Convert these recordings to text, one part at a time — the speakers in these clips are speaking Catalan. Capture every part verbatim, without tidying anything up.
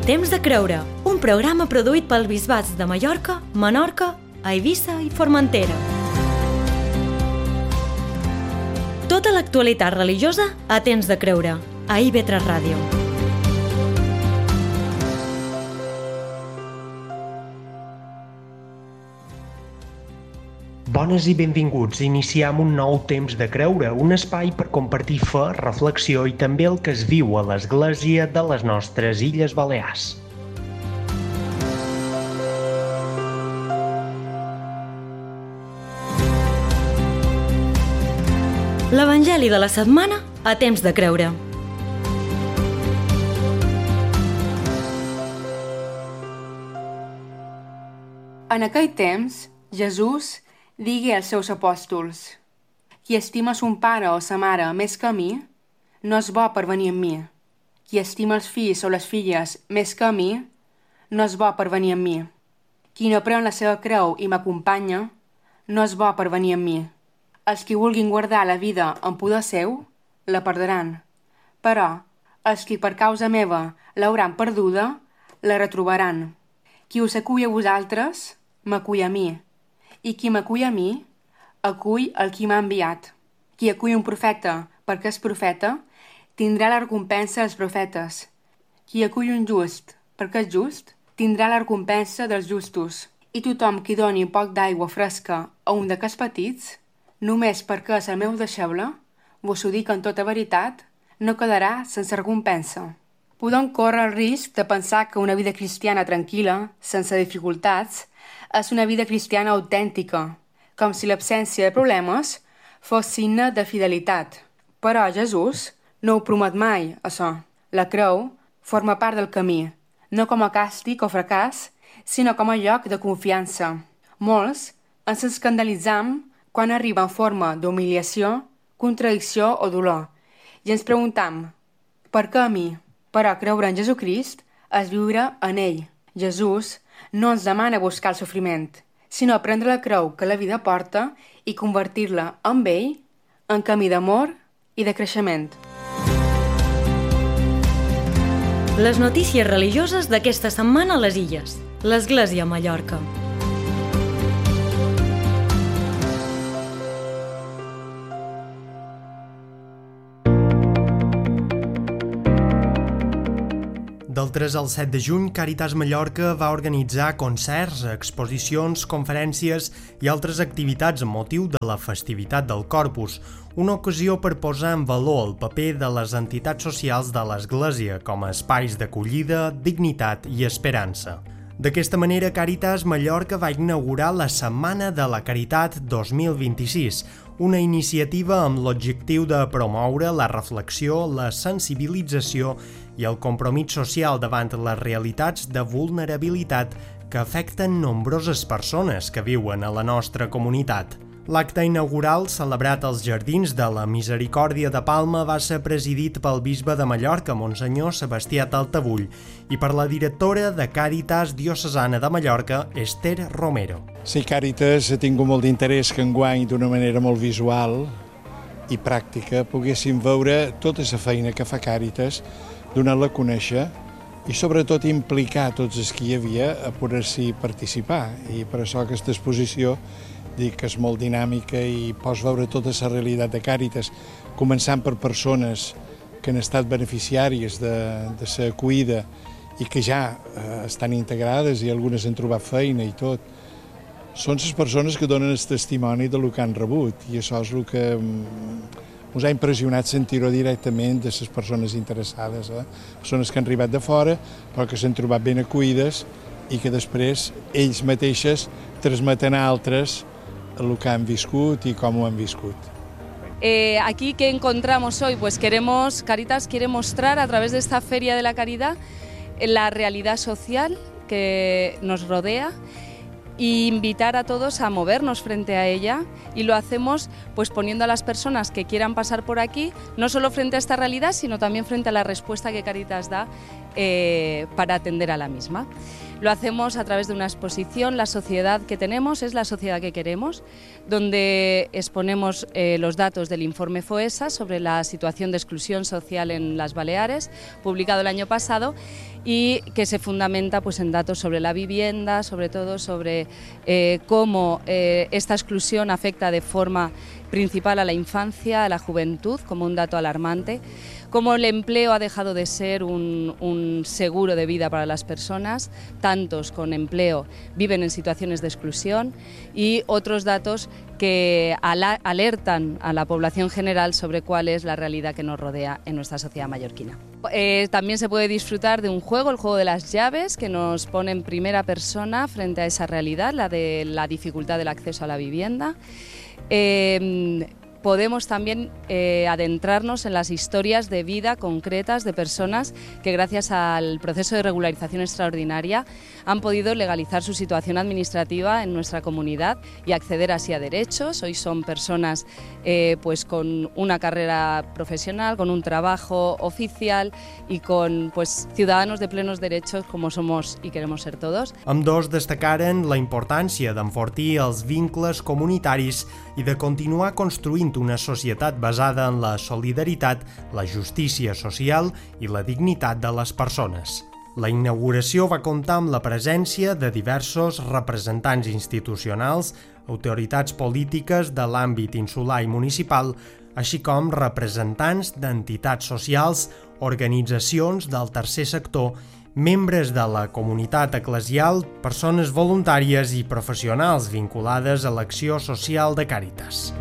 Temps de creure, un programa produït pels bisbats de Mallorca, Menorca, Eivissa i Formentera. Tota l'actualitat religiosa a Temps de creure, a I V tres Ràdio. Bones i benvinguts. Iniciem un nou Temps de creure, un espai per compartir fe, reflexió i també el que es viu a l'Església de les nostres Illes Balears. L'Evangeli de la setmana a Temps de creure. En aquell temps, Jesús digué als seus apòstols: Qui estima son pare o sa mare més que a mi, no és bo per venir amb mi. Qui estima els fills o les filles més que a mi, no és bo per venir amb mi. Qui no pren la seva creu i m'acompanya, no és bo per venir amb mi. Els qui vulguin guardar la vida en poder seu, la perdran. Però els qui per causa meva l'hauran perduda, la retrobaran. Qui us acull a vosaltres, m'acull a mi. I qui m'acull a mi, acull el qui m'ha enviat. Qui acull un profeta perquè és profeta, tindrà la recompensa dels profetes. Qui acull un just perquè és just, tindrà la recompensa dels justos. I tothom qui doni poc d'aigua fresca a un d'aquests petits, només perquè és el meu deixeble, vos ho dic en tota veritat, no quedarà sense recompensa. Podem córrer el risc de pensar que una vida cristiana tranquil·la, sense dificultats, és una vida cristiana autèntica, com si l'absència de problemes fos signe de fidelitat. Però Jesús no ho promet mai, això. La creu forma part del camí, no com a càstig o fracàs, sinó com a lloc de confiança. Molts ens escandalitzam quan arriba en forma d'humiliació, contradicció o dolor, i ens preguntam: per què a mi? Però creure en Jesucrist és viure en ell. Jesús no ens demana buscar el sofriment, sinó prendre la creu que la vida porta i convertir-la amb ell en camí d'amor i de creixement. Les notícies religioses d'aquesta setmana a les Illes. L'Església a Mallorca. Del tres al set de juny, Càritas Mallorca va organitzar concerts, exposicions, conferències i altres activitats amb motiu de la festivitat del Corpus, una ocasió per posar en valor el paper de les entitats socials de l'Església com a espais d'acollida, dignitat i esperança. D'aquesta manera, Càritas Mallorca va inaugurar la Setmana de la Caritat dos mil vint-i-sis, una iniciativa amb l'objectiu de promoure la reflexió, la sensibilització i el compromís social davant les realitats de vulnerabilitat que afecten nombroses persones que viuen a la nostra comunitat. L'acte inaugural, celebrat als Jardins de la Misericòrdia de Palma, va ser presidit pel bisbe de Mallorca, Monsenyor Sebastià Taltabull, i per la directora de Càritas Diocesana de Mallorca, Esther Romero. Sí, Càritas ha tingut molt d'interès que enguany, d'una manera molt visual i pràctica, poguéssim veure tota la feina que fa Càritas, donar-la a conèixer i sobretot implicar tots els que hi havia a poder-s'hi participar. I per això aquesta exposició dic que és molt dinàmica i pots veure tota la realitat de Càritas, començant per persones que han estat beneficiàries de, de la acollida i que ja eh, estan integrades i algunes han trobat feina i tot. Són les persones que donen el testimoni del que han rebut i això és el que ens ha impressionat sentir-ho directament de les persones interessades, eh? Persones que han arribat de fora però que s'han trobat ben acollides i que després ells mateixes transmeten a altres el que han viscut y cómo han viscut. Eh, aquí, ¿qué encontramos hoy? Pues queremos, Càritas quiere mostrar a través de esta Feria de la Caridad la realidad social que nos rodea e invitar a todos a movernos frente a ella, y lo hacemos pues poniendo a las personas que quieran pasar por aquí, no solo frente a esta realidad, sino también frente a la respuesta que Càritas da eh, para atender a la misma. Lo hacemos a través de una exposición. La sociedad que tenemos es la sociedad que queremos, donde exponemos eh, los datos del informe FOESA sobre la situación de exclusión social en las Baleares, publicado el año pasado, y que se fundamenta pues, en datos sobre la vivienda, sobre todo sobre eh, cómo eh, esta exclusión afecta de forma principal a la infancia, a la juventud, como un dato alarmante, cómo el empleo ha dejado de ser un, un seguro de vida para las personas, tantos con empleo viven en situaciones de exclusión, y otros datos que alertan a la población general sobre cuál es la realidad que nos rodea en nuestra sociedad mallorquina. Eh, también se puede disfrutar de un juego, el juego de las llaves, que nos pone en primera persona frente a esa realidad, la de la dificultad del acceso a la vivienda. Eh, Podemos también eh, adentrarnos en las historias de vida concretas de personas que gracias al proceso de regularización extraordinaria han podido legalizar su situación administrativa en nuestra comunidad y acceder así a derechos. Hoy son personas eh, pues con una carrera profesional, con un trabajo oficial y con pues, ciudadanos de plenos derechos como somos i queremos ser todos. Ambdós destacaren la importància d'enfortir els vincles comunitaris i de continuar construint una societat basada en la solidaritat, la justícia social i la dignitat de les persones. La inauguració va comptar amb la presència de diversos representants institucionals, autoritats polítiques de l'àmbit insular i municipal, així com representants d'entitats socials, organitzacions del tercer sector, membres de la comunitat eclesial, persones voluntàries i professionals vinculades a l'acció social de Càritas.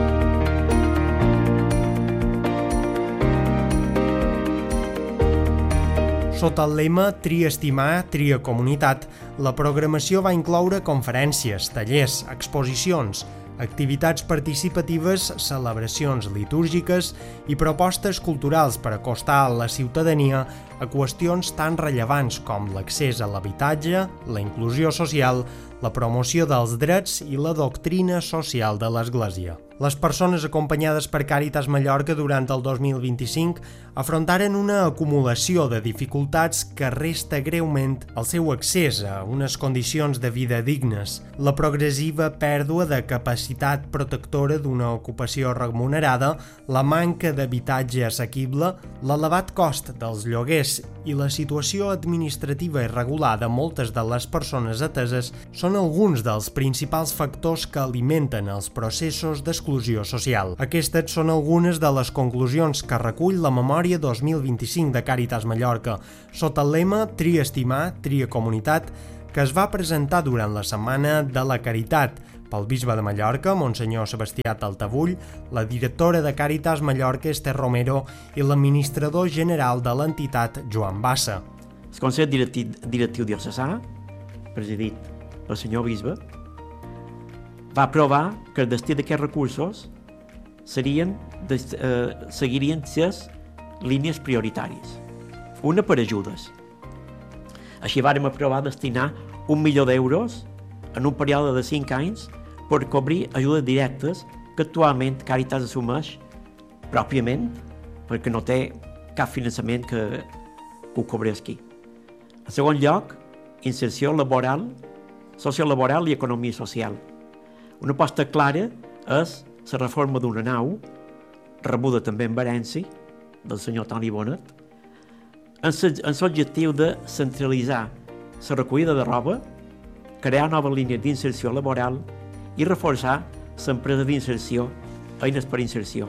Sota el lema Tria estimar, tria comunitat, la programació va incloure conferències, tallers, exposicions, activitats participatives, celebracions litúrgiques i propostes culturals per acostar la ciutadania a qüestions tan rellevants com l'accés a l'habitatge, la inclusió social, la promoció dels drets i la doctrina social de l'Església. Les persones acompanyades per Càritas Mallorca durant el dos mil vint-i-cinc afrontaren una acumulació de dificultats que resta greument el seu accés a unes condicions de vida dignes, la progressiva pèrdua de capacitat protectora d'una ocupació remunerada, la manca d'habitatge assequible, l'elevat cost dels lloguers i la situació administrativa irregular de moltes de les persones ateses són alguns dels principals factors que alimenten els processos d'exclusió social. Aquestes són algunes de les conclusions que recull la Memòria dos mil vint-i-cinc de Càritas Mallorca, sota el lema Tria estimar, tria comunitat, que es va presentar durant la Setmana de la Caritat pel bisbe de Mallorca, Monsenyor Sebastià Taltabull, la directora de Càritas Mallorca, Esther Romero, i l'administrador general de l'entitat, Joan Bassa. El Consell Directiu, directiu diocesà, presidit pel senyor bisbe, va aprovar que el destí d'aquests recursos serien, eh, seguirien les línies prioritàries. Una per ajudes. Així vàrem aprovar destinar un milió d'euros en un període de cinc anys per cobrir ajudes directes que actualment Càritas assumeix pròpiament perquè no té cap finançament que, que ho cobrés aquí. En segon lloc, inserció laboral, sociolaboral i economia social. Una aposta clara és la reforma d'una nau, rebuda també en herència, del senyor Toni Bonet, en l'objectiu de centralitzar la recollida de roba, crear noves línies d'inserció laboral i reforçar l'empresa d'inserció, eines per inserció.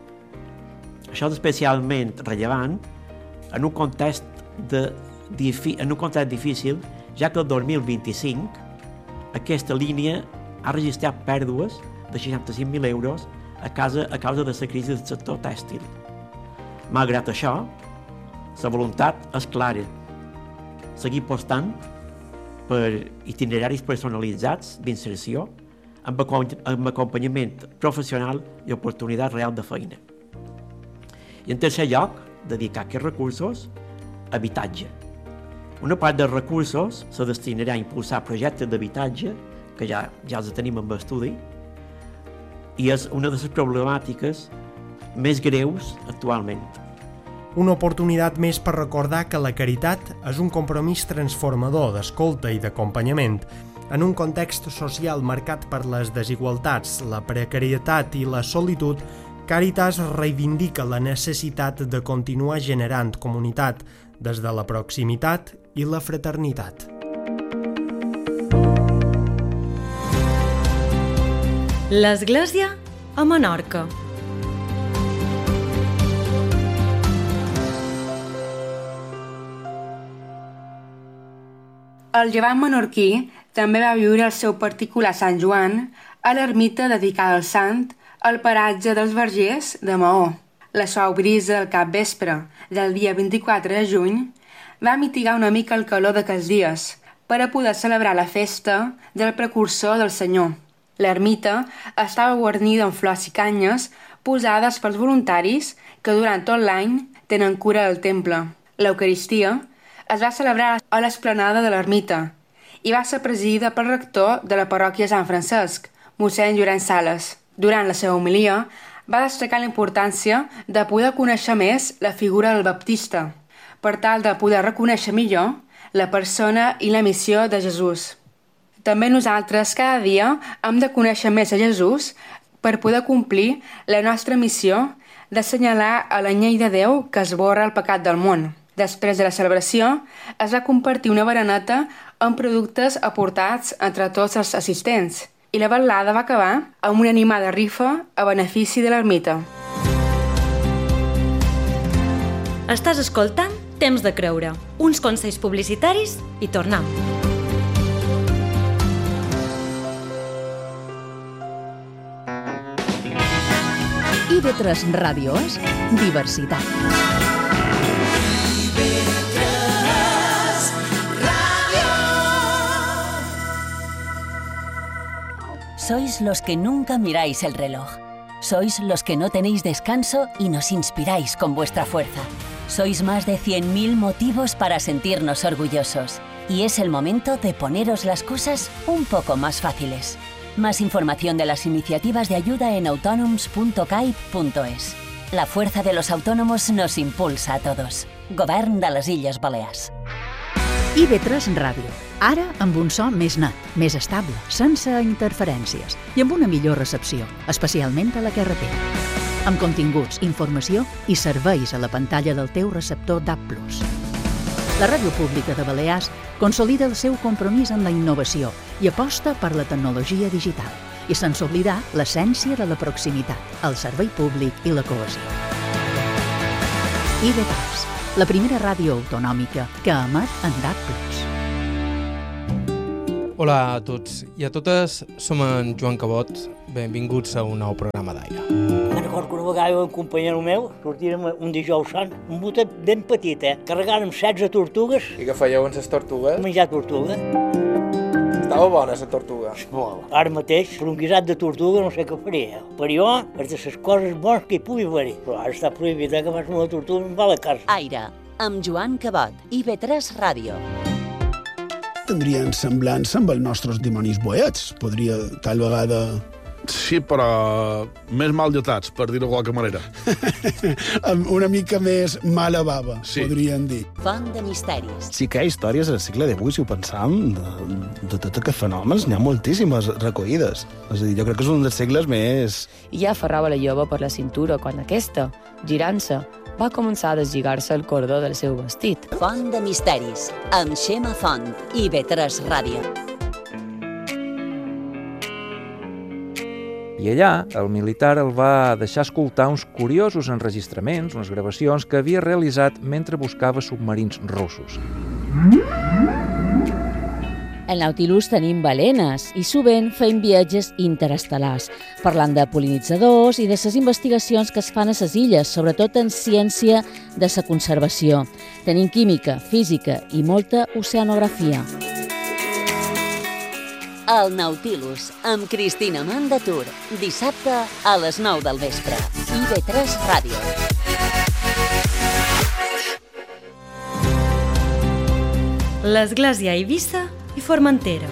Això és especialment rellevant en un context, de, en un context difícil, ja que el dos mil vint-i-cinc aquesta línia ha registrat pèrdues de seixanta-cinc mil euros a causa, a causa de la crisi del sector tèxtil. Malgrat això, la voluntat és clara. Seguir apostant per itineraris personalitzats d'inserció amb acompanyament professional i oportunitat real de feina. I en tercer lloc, dedicar aquests recursos a habitatge. Una part dels recursos se destinarà a impulsar projectes d'habitatge, que ja, ja els tenim en estudi, i és una de les problemàtiques més greus actualment. Una oportunitat més per recordar que la caritat és un compromís transformador d'escolta i d'acompanyament. En un context social marcat per les desigualtats, la precarietat i la solitud, Càritas reivindica la necessitat de continuar generant comunitat des de la proximitat i la fraternitat. L'Església a Menorca. El llevant menorquí també va viure el seu particular Sant Joan a l'ermita dedicada al sant al paratge dels Vergers de Maó. La suau brisa del capvespre del dia vint-i-quatre de juny va mitigar una mica el calor d'aquells dies per a poder celebrar la festa del precursor del Senyor. L'ermita estava guarnida amb flors i canyes posades pels voluntaris que durant tot l'any tenen cura del temple. L'Eucaristia es va celebrar a l'esplanada de l'ermita i va ser presidida pel rector de la parròquia Sant Francesc, mossèn Llorenç Sales. Durant la seva homilia, va destacar la importància de poder conèixer més la figura del Baptista, per tal de poder reconèixer millor la persona i la missió de Jesús. També nosaltres cada dia hem de conèixer més a Jesús per poder complir la nostra missió d'assenyalar a l'anyell de Déu que esborra el pecat del món. Després de la celebració, es va compartir una bereneta amb productes aportats entre tots els assistents i la vetllada va acabar amb una animada rifa a benefici de l'ermita. Estàs escoltant Temps de Creure, uns consells publicitaris i tornem. I ve tres Ràdio és diversitat. Sois los que nunca miráis el reloj. Sois los que no tenéis descanso y nos inspiráis con vuestra fuerza. Sois más de cien mil motivos para sentirnos orgullosos. Y es el momento de poneros las cosas un poco más fáciles. Más información de las iniciativas de ayuda en autonoms punto caip punto es. La fuerza de los autónomos nos impulsa a todos. Govern de les Illes Balears. I ve tres Ràdio, ara amb un so més net, més estable, sense interferències i amb una millor recepció, especialment a la carretera. Amb continguts, informació i serveis a la pantalla del teu receptor D A B plus. La Ràdio Pública de Balears consolida el seu compromís amb la innovació i aposta per la tecnologia digital i sense oblidar l'essència de la proximitat, el servei públic i la cohesió. I ve tres, la primera ràdio autonòmica que emet en D A B plus. Hola a tots i a totes, som en Joan Cabot, benvinguts a un nou programa d'aire. Me'n recordo que una vegada un companyero meu sortirem un dijous sant, un botet ben petit, eh? Carregàrem setze tortugues. I què fèieu amb les tortugues? Menjar tortuga. Estava bona, la tortuga. Molt. Ara mateix, per un guisat de tortuga no sé què faria. Per jo, és de les coses bones que hi pugui haver-hi. Però ara està prohibit, eh, que fas una tortuga em va a la casa. Aire, amb Joan Cabot, I ve tres Ràdio. Tindrien semblança amb els nostres dimonis boets. Podria, tal vegada... Sí, però més mal lletats, per dir-ho de qualque manera. Amb una mica més mala bava, sí. Podrien dir. Font de misteris. Sí que hi ha històries al segle divuit, si ho pensam, de, de tots aquests fenòmens, n'hi ha moltíssimes recollides. És a dir, jo crec que és un dels segles més... I ja aferrava la jove per la cintura quan aquesta, girant-se, va començar a deslligar-se el cordó del seu vestit. Font de misteris, amb Xema Font, I ve tres Ràdio. I allà, el militar el va deixar escoltar uns curiosos enregistraments, unes gravacions que havia realitzat mentre buscava submarins russos. Al Nautilus tenim balenes i sovint fem viatges interestel·lars, parlant de pol·linitzadors i de les investigacions que es fan a les illes, sobretot en ciència de la conservació. Tenim química, física i molta oceanografia. El Nautilus, amb Cristina Mandatur, dissabte a les nou del vespre. I ve tres Ràdio. L'Església a Eivissa i Formentera.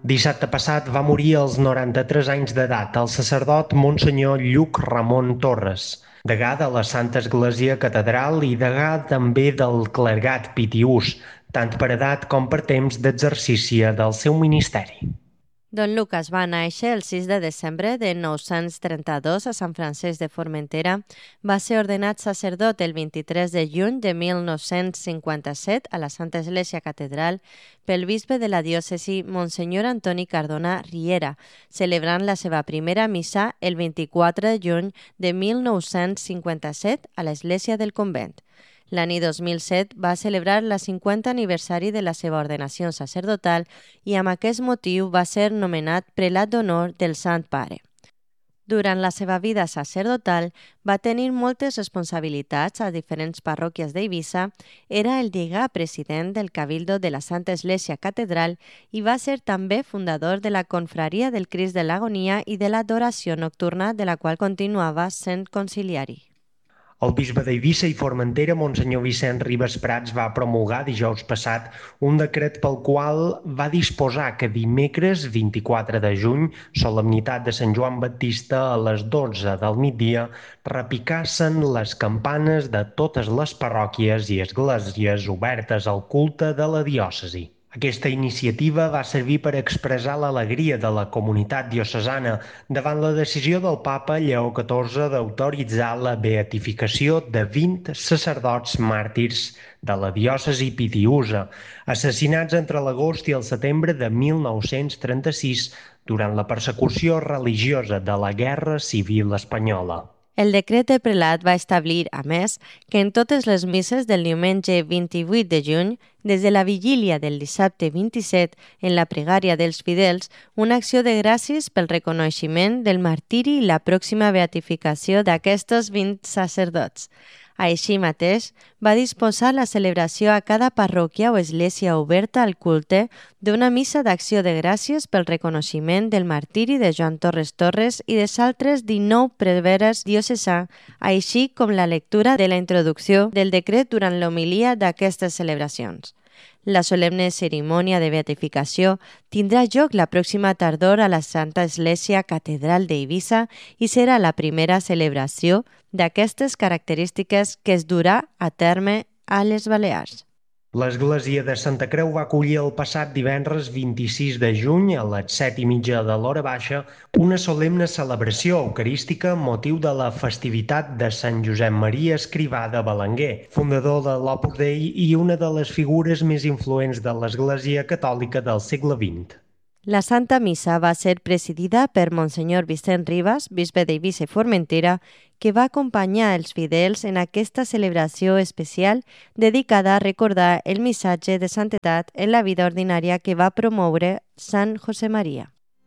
Dissabte passat va morir als noranta-tres anys d'edat el sacerdot Monsenyor Lluc Ramon Torres, degà de la Santa Església Catedral i degà també del clergat pitiús, tant per edat com per temps d'exercici del seu ministeri. Don Lucas va néixer el sis de desembre de nou-cents trenta-dos a Sant Francesc de Formentera. Va ser ordenat sacerdot el vint-i-tres de juny de mil nou-cents cinquanta-set a la Santa Església Catedral pel bisbe de la diòcesi Monsenyor Antoni Cardona Riera, celebrant la seva primera missa el vint-i-quatre de juny de mil nou-cents cinquanta-set a l'església del convent. L'any dos mil set va celebrar el cinquantè aniversari de la seva ordenació sacerdotal i amb aquest motiu va ser nomenat prelat d'honor del Sant Pare. Durant la seva vida sacerdotal va tenir moltes responsabilitats a diferents parròquies d'Eivissa, era el degà president del Cabildo de la Santa Església Catedral i va ser també fundador de la Confraria del Crist de l'Agonia i de l'Adoració Nocturna, de la qual continuava sent conciliari. El bisbe d'Eivissa i Formentera, Monsenyor Vicent Ribes Prats, va promulgar dijous passat un decret pel qual va disposar que dimecres vint-i-quatre de juny, solemnitat de Sant Joan Baptista, a les dotze del migdia, repicassen les campanes de totes les parròquies i esglésies obertes al culte de la diòcesi. Aquesta iniciativa va servir per expressar l'alegria de la comunitat diocesana davant la decisió del papa Lleó catorze d'autoritzar la beatificació de vint sacerdots màrtirs de la diòcesi pitiusa, assassinats entre l'agost i el setembre de mil nou-cents trenta-sis durant la persecució religiosa de la Guerra Civil Espanyola. El decret de prelat va establir, a més, que en totes les misses del diumenge vint-i-vuit de juny, des de la vigília del dissabte vint-i-set, en la pregària dels fidels, una acció de gràcies pel reconeixement del martiri i la pròxima beatificació d'aquestos vint sacerdots. Així mateix, va disposar la celebració a cada parròquia o església oberta al culte d'una missa d'acció de gràcies pel reconeixement del martiri de Joan Torres Torres i dels altres dinou preveres diocesà, així com la lectura de la introducció del decret durant l'homilia d'aquestes celebracions. La solemne cerimònia de beatificació tindrà lloc la pròxima tardor a la Santa Església Catedral d'Eivissa i serà la primera celebració d'aquestes característiques que es durà a terme a les Balears. L'església de Santa Creu va acollir el passat divendres vint-i-sis de juny a les set i mitja de l'hora baixa una solemne celebració eucarística amb motiu de la festivitat de Sant Josep Maria Escrivà de Belenguer, fundador de l'Opus Dei i una de les figures més influents de l'Església Catòlica del segle vint. La Santa Missa va ser presidida per Monsenyor Vicent Ribes, bisbe d'Eivissa i Formentera, que va acompanyar els fidels en aquesta celebració especial dedicada a recordar el missatge de santedat en la vida ordinària que va promoure Sant José Maria.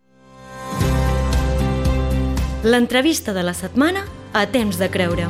L'entrevista de la setmana a Temps de Creure.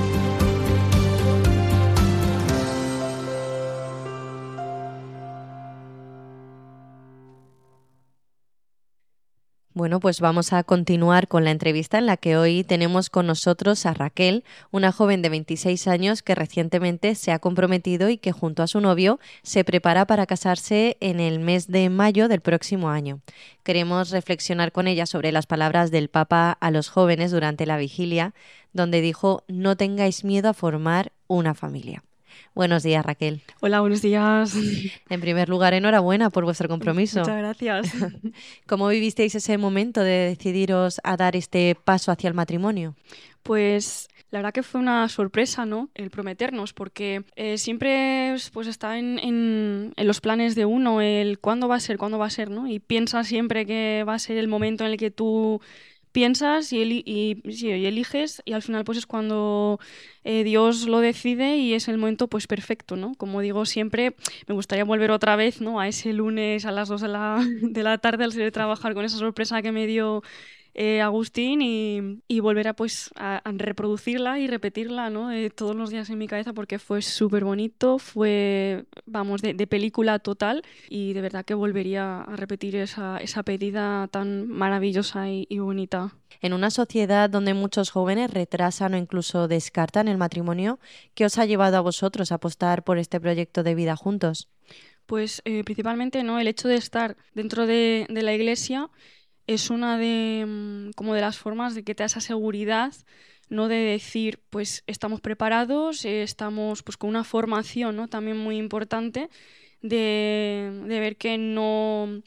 Bueno, pues vamos a continuar con la entrevista en la que hoy tenemos con nosotros a Raquel, una joven de veintiséis años que recientemente se ha comprometido y que junto a su novio se prepara para casarse en el mes de mayo del próximo año. Queremos reflexionar con ella sobre las palabras del Papa a los jóvenes durante la vigilia, donde dijo: no tengáis miedo a formar una familia. Buenos días, Raquel. Hola, buenos días. En primer lugar, enhorabuena por vuestro compromiso. Muchas gracias. ¿Cómo vivisteis ese momento de decidiros a dar este paso hacia el matrimonio? Pues la verdad que fue una sorpresa, ¿no? El prometernos, porque eh, siempre pues está en, en, en los planes de uno el cuándo va a ser, cuándo va a ser, ¿no? Y piensas siempre que va a ser el momento en el que tú piensas y, eli- y, sí, y eliges, y al final pues es cuando eh, Dios lo decide y es el momento pues perfecto, ¿no? Como digo siempre, me gustaría volver otra vez, ¿no? A ese lunes a las dos de la, de la tarde al salir de trabajar con esa sorpresa que me dio eh, Agustín y, y volver a, pues, a, a reproducirla y repetirla, ¿no? Eh, todos los días en mi cabeza, porque fue súper bonito, fue, vamos, de, de película total, y de verdad que volvería a repetir esa, esa pedida tan maravillosa y, y bonita. En una sociedad donde muchos jóvenes retrasan o incluso descartan el matrimonio, ¿qué os ha llevado a vosotros a apostar por este proyecto de vida juntos? Pues eh, principalmente, ¿no? El hecho de estar dentro de, de la iglesia es una de, como de las formas de que te da esa seguridad, no de decir, pues estamos preparados, eh, estamos pues con una formación, ¿no? También muy importante de, de ver que no,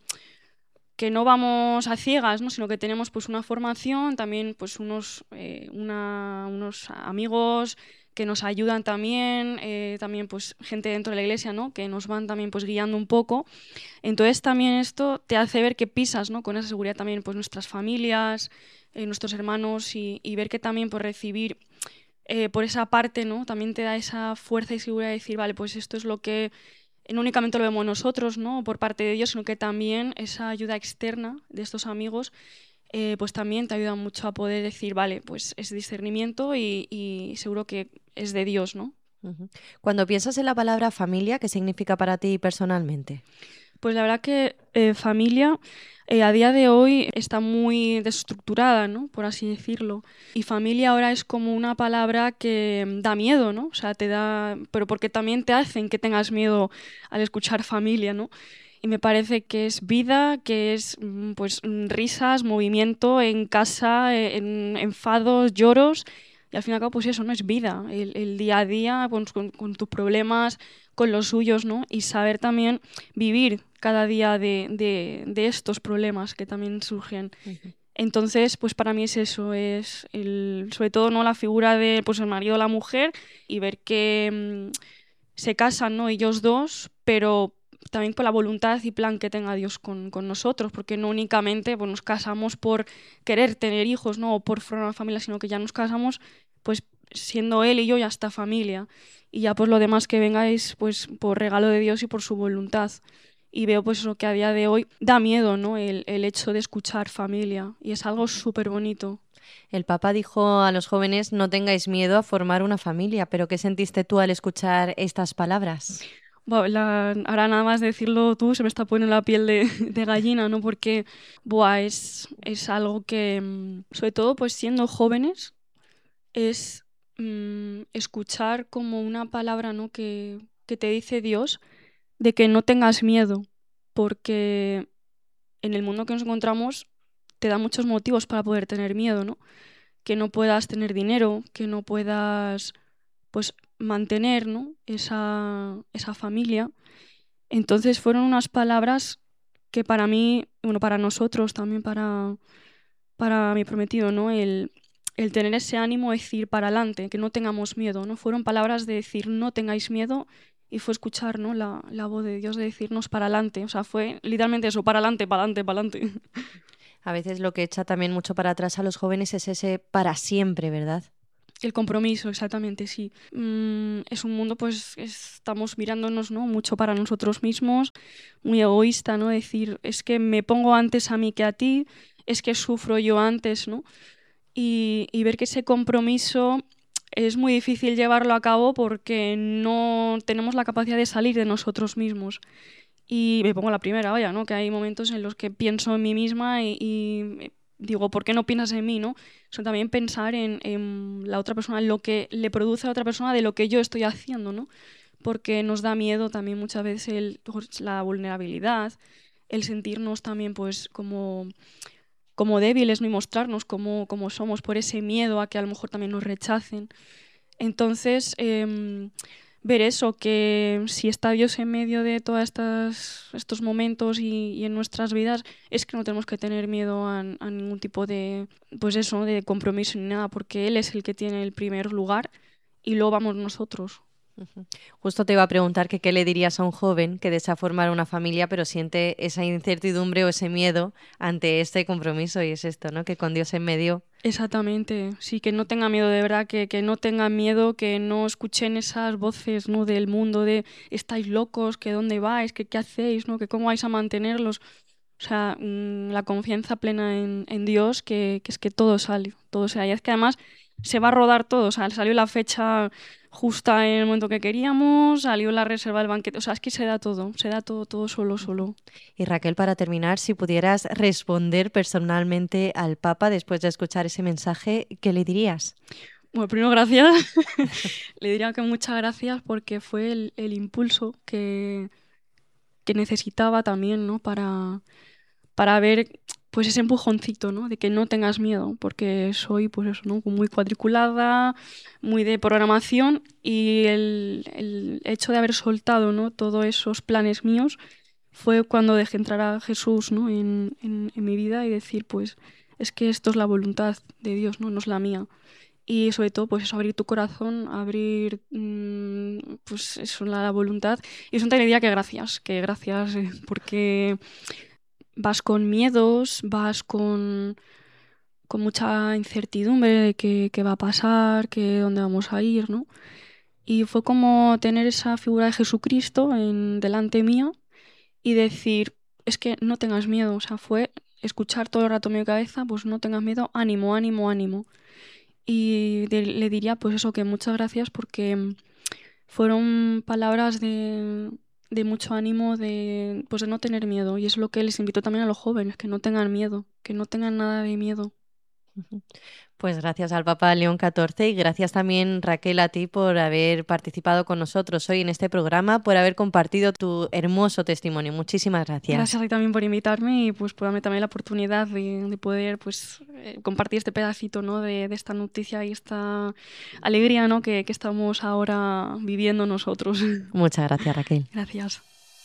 que no vamos a ciegas, ¿no? Sino que tenemos pues una formación, también pues unos, eh, una, unos amigos que nos ayudan también, eh, también pues gente dentro de la iglesia, ¿no? Que nos van también pues guiando un poco. Entonces también esto te hace ver que pisas, ¿no? Con esa seguridad también pues nuestras familias, eh, nuestros hermanos y, y ver que también por recibir eh, por esa parte, ¿no? También te da esa fuerza y seguridad de decir, vale, pues esto es lo que no únicamente lo vemos nosotros, ¿no? Por parte de Dios, sino que también esa ayuda externa de estos amigos Eh, pues también te ayuda mucho a poder decir, vale, pues es discernimiento y, y seguro que es de Dios, ¿no? Uh-huh. Cuando piensas en la palabra familia, ¿qué significa para ti personalmente? Pues la verdad que eh, familia eh, a día de hoy está muy desestructurada, ¿no? Por así decirlo. Y familia ahora es como una palabra que da miedo, ¿no? O sea, te da... pero porque también te hacen que tengas miedo al escuchar familia, ¿no? Y me parece que es vida, que es pues risas, movimiento en casa, en enfados, lloros. Y al fin y al cabo, pues eso, ¿no? Es vida. El, el día a día, con, con, con tus problemas, con los suyos, ¿no? Y saber también vivir cada día de, de, de estos problemas que también surgen. Uh-huh. Entonces, pues para mí es eso, es el, sobre todo, ¿no? La figura de pues el marido o la mujer y ver que mmm, se casan, ¿no? Ellos dos, pero también con la voluntad y plan que tenga Dios con, con nosotros, porque no únicamente pues, nos casamos por querer tener hijos, ¿no? O por formar una familia, sino que ya nos casamos pues siendo él y yo ya esta familia, y ya pues lo demás que venga es pues por regalo de Dios y por su voluntad. Y veo pues eso que a día de hoy da miedo, ¿no? El, el hecho de escuchar familia, y es algo súper bonito. El Papa dijo a los jóvenes, no tengáis miedo a formar una familia, pero ¿qué sentiste tú al escuchar estas palabras? Bueno, la, ahora nada más decirlo tú se me está poniendo la piel de, de gallina, ¿no? Porque buah, es, es algo que, sobre todo pues siendo jóvenes, es mmm, escuchar como una palabra, ¿no? que, que te dice Dios, de que no tengas miedo, porque en el mundo que nos encontramos te da muchos motivos para poder tener miedo, ¿no? Que no puedas tener dinero, que no puedas pues mantener, ¿no? esa, esa familia. Entonces fueron unas palabras que para mí, bueno, para nosotros, también para, para mi prometido, ¿no? El, el tener ese ánimo de decir para adelante, que no tengamos miedo, ¿no? Fueron palabras de decir no tengáis miedo, y fue escuchar, ¿no? la, la voz de Dios de decirnos para adelante. O sea, fue literalmente eso, para adelante, para adelante, para adelante. A veces lo que echa también mucho para atrás a los jóvenes es ese para siempre, ¿verdad? El compromiso, exactamente, sí. Mm, es un mundo, pues, estamos mirándonos, ¿no? Mucho para nosotros mismos, muy egoísta, ¿no? Decir, es que me pongo antes a mí que a ti, es que sufro yo antes, ¿no? Y, y ver que ese compromiso es muy difícil llevarlo a cabo porque no tenemos la capacidad de salir de nosotros mismos. Y me pongo la primera, vaya, ¿no? Que hay momentos en los que pienso en mí misma y... y digo, ¿por qué no piensas en mí, no? O sea, también pensar en, en la otra persona, en lo que le produce a la otra persona de lo que yo estoy haciendo, ¿no? Porque nos da miedo también muchas veces el, pues, la vulnerabilidad, el sentirnos también pues como, como débiles, ¿no? Y mostrarnos como, como somos por ese miedo a que a lo mejor también nos rechacen. Entonces, eh, ver eso, que si está Dios en medio de todos estos momentos y, y en nuestras vidas, es que no tenemos que tener miedo a, a ningún tipo de, pues eso, de compromiso ni nada, porque Él es el que tiene el primer lugar y luego vamos nosotros. Uh-huh. Justo te iba a preguntar que qué le dirías a un joven que desea formar una familia pero siente esa incertidumbre o ese miedo ante este compromiso, y es esto, ¿no? Que con Dios en medio... Exactamente, sí, que no tenga miedo de verdad, que, que no tengan miedo, que no escuchen esas voces, ¿no? Del mundo de estáis locos, que dónde vais, que qué hacéis, ¿no? Que cómo vais a mantenerlos. O sea, mmm, la confianza plena en, en Dios, que, que es que todo sale, todo sale. Y es que además se va a rodar todo, o sea, salió la fecha justa en el momento que queríamos, salió la reserva del banquete, o sea, es que se da todo, se da todo, todo solo, solo. Y Raquel, para terminar, si pudieras responder personalmente al Papa después de escuchar ese mensaje, ¿qué le dirías? Bueno, primero gracias, le diría que muchas gracias porque fue el, el impulso que, que necesitaba también, ¿no? Para, para ver pues ese empujoncito, ¿no? De que no tengas miedo, porque soy pues eso, ¿no? Muy cuadriculada, muy de programación, y el, el hecho de haber soltado, ¿no? Todos esos planes míos fue cuando dejé entrar a Jesús, ¿no? en, en, en mi vida y decir, pues es que esto es la voluntad de Dios, ¿no? No es la mía. Y sobre todo, pues eso, abrir tu corazón, abrir mmm, pues eso, la, la voluntad. Y es un día que gracias, que gracias, eh, porque vas con miedos, vas con, con mucha incertidumbre de qué, qué va a pasar, que dónde vamos a ir, ¿no? Y fue como tener esa figura de Jesucristo en, delante mío y decir, es que no tengas miedo. O sea, fue escuchar todo el rato en mi cabeza, pues no tengas miedo, ánimo, ánimo, ánimo. Y de, le diría pues eso, que muchas gracias, porque fueron palabras de... de mucho ánimo, de, pues de no tener miedo. Y es lo que les invito también a los jóvenes, que no tengan miedo, que no tengan nada de miedo. Pues gracias al Papa León catorce y gracias también, Raquel, a ti por haber participado con nosotros hoy en este programa, por haber compartido tu hermoso testimonio. Muchísimas gracias. Gracias a ti también por invitarme y pues por darme también la oportunidad de, de poder pues eh, compartir este pedacito, ¿no? de, de esta noticia y esta alegría, ¿no? que, que estamos ahora viviendo nosotros. Muchas gracias, Raquel. Gracias.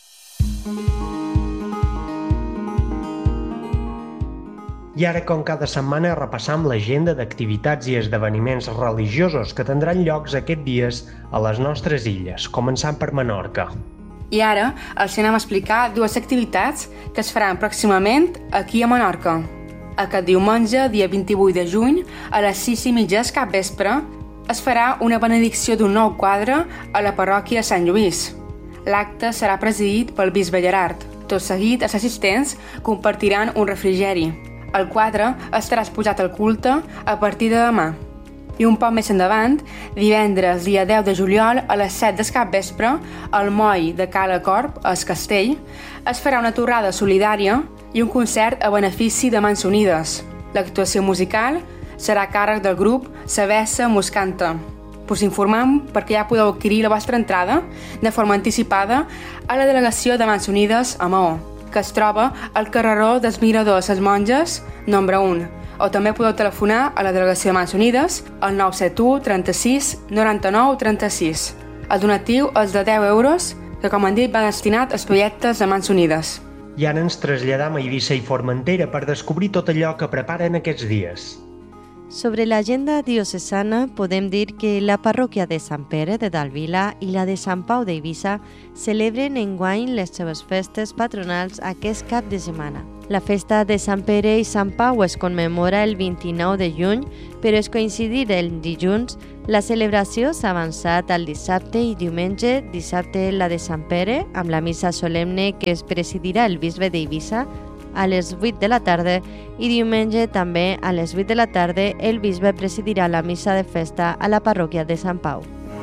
I ara, com cada setmana, repassam l'agenda d'activitats i esdeveniments religiosos que tindran llocs aquests dies a les nostres illes, començant per Menorca. I ara els anem a explicar dues activitats que es faran pròximament aquí a Menorca. Aquest diumenge, dia vint-i-vuit de juny, a les sis i mitges cap vespre, es farà una benedicció d'un nou quadre a la parròquia de Sant Lluís. L'acte serà presidit pel bisbe Gerard. Tot seguit, els assistents compartiran un refrigeri. El quadre estarà exposat al culte a partir de demà. I un poc més endavant, divendres, dia deu de juliol, a les set del capvespre, al moll de Cala Corp, a Es Castell, es farà una torrada solidària i un concert a benefici de Mans Unides. L'actuació musical serà a càrrec del grup Sabessa Muscanta. Us informem perquè ja podeu adquirir la vostra entrada de forma anticipada a la delegació de Mans Unides a Maó, que es troba al carreró dels Miradors Les Monges, nombre un, o també podeu telefonar a la delegació de Mans Unides al nou set u trenta-sis noranta-nou trenta-sis. El donatiu és de deu euros, que com han dit va destinat als projectes de Mans Unides. I ara ens traslladam a Eivissa i Formentera per descobrir tot allò que preparen aquests dies. Sobre l'agenda diocesana podem dir que la parròquia de Sant Pere de Dalvila i la de Sant Pau d'Eivissa celebren enguany les seves festes patronals aquest cap de setmana. La festa de Sant Pere i Sant Pau es commemora el vint-i-nou de juny, però es coincidir el dilluns, la celebració s'ha avançat al dissabte i diumenge, dissabte la de Sant Pere, amb la missa solemne que es presidirà el bisbe d'Eivissa, a les vuit de la tarda, i diumenge també a les vuit de la tarda el bisbe presidirà la missa de festa a la parròquia de Sant Pau.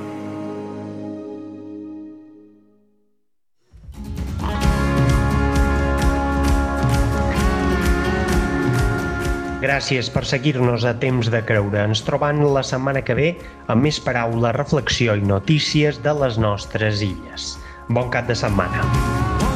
Gràcies per seguir-nos a Temps de Creure. Ens trobam la setmana que ve amb més paraula, reflexió i notícies de les nostres illes. Bon cap de setmana.